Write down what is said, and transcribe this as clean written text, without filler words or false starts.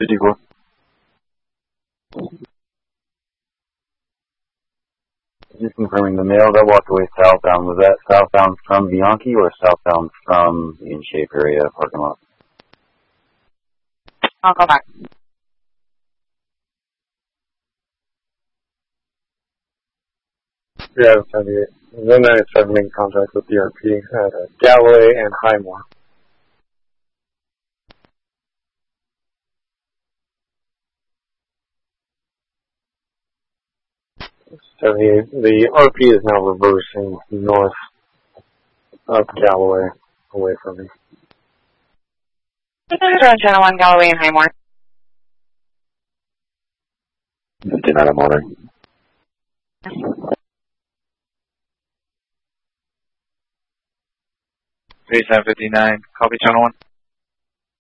54. Just confirming, the male that walked away southbound, was that southbound from Bianchi or southbound from the In-Shape area parking lot? I'll go back. Yeah, 78. 197 in contact with DRP at Galloway and Highmore. 78. The RP is now reversing north up Galloway, away from me. Channel 1, Galloway and Highmore. 59 in morning. 3759, copy channel 1.